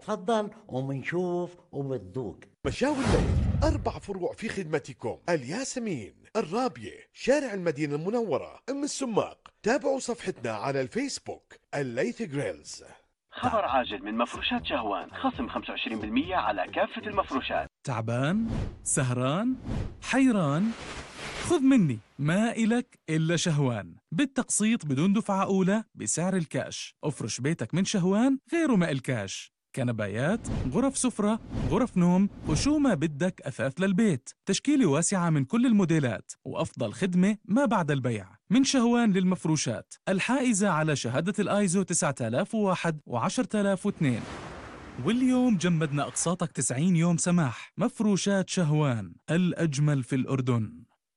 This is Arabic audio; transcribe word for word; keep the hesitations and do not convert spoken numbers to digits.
تفضل ومنشوف وبتذوق. مشاوي الليل أربع فروع في خدمتكم: الياسمين، الرابية، شارع المدينة المنورة، أم السماق. تابعوا صفحتنا على الفيسبوك الليث جريلز. خبر عاجل من مفروشات شهوان، خصم خمسة وعشرين بالمئة على كافة المفروشات. تعبان؟ سهران؟ حيران؟ خذ مني، ما إلك إلا شهوان، بالتقسيط بدون دفعة أولى بسعر الكاش. افرش بيتك من شهوان غيره ما الكاش. كنبايات، غرف سفرة، غرف نوم، وشو ما بدك أثاث للبيت. تشكيلة واسعة من كل الموديلات، وأفضل خدمة ما بعد البيع. من شهوان للمفروشات الحائزة على شهادة الآيزو تسعة آلاف وواحد وعشرة آلاف واثنين. واليوم جمدنا أقساطك تسعين يوم سماح. مفروشات شهوان، الأجمل في الأردن.